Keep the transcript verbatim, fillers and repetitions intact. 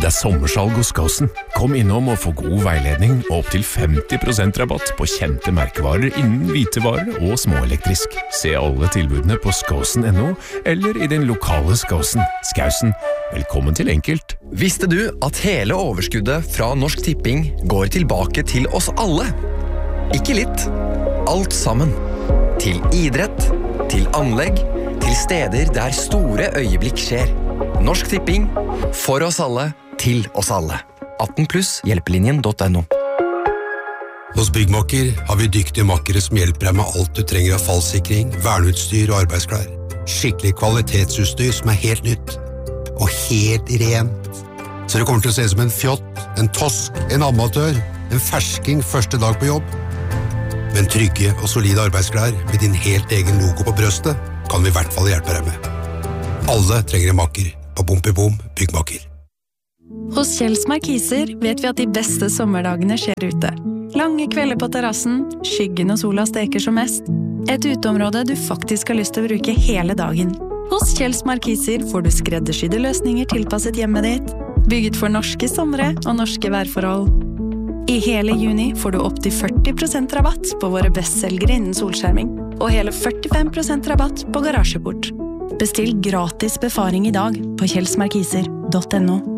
Det er sommersalg hos Skåsen. Kom innom og få god veiledning og opp til femti prosent rabatt på kjente merkevarer innen hvitevarer og småelektrisk. Se alle tilbudene på skåsen punktum no eller i din lokale Skåsen. Skausen, velkommen til enkelt. Visste du at hele overskuddet fra Norsk Tipping går tilbake til oss alle? Ikke litt, alt sammen. Til idrett, til anlegg, til steder der store øyeblikk skjer. Norsk Tipping, for oss alle, til oss alle. atten pluss hjelpelinjen.no. Hos Byggmakker har vi dyktige makkere som hjelper deg med alt du trenger av fallsikring, verneutstyr og arbeidsklær. Skikkelig kvalitetsutstyr som er helt nytt. Og helt rent. Så det kommer til å se som en fjott, en tosk, en amatør, en fersking første dag på jobb. Men trygge og solide arbeidsklær med din helt egen logo på brøstet kan vi i hvert fall hjelpe deg med. Alle trenger en makker på Bompibom Byggmakker. Hos Kjells Markiser vet vi at de beste sommerdagene skjer ute. Lange kvelder på terrassen, skyggen og sola steker som mest. Et uteområde du faktisk har lyst til å bruke hele dagen. Hos Kjells Markiser får du skreddersydde løsninger tilpasset hjemmet ditt, bygget for norske somre og norske værforhold. I hele juni får du opp til førti prosent rabatt på våre bestselgere innen solskjerming, og hele førtifem prosent rabatt på garasjeport. Bestill gratis befaring i dag på kjelsmarkiser punktum no.